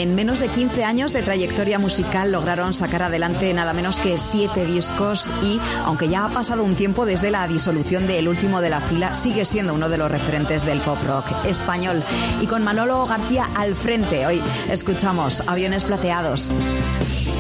En menos de 15 años de trayectoria musical lograron sacar adelante nada menos que 7 discos y, aunque ya ha pasado un tiempo desde la disolución de El Último de la Fila, sigue siendo uno de los referentes del pop rock español. Y con Manolo García al frente, hoy escuchamos Aviones Plateados.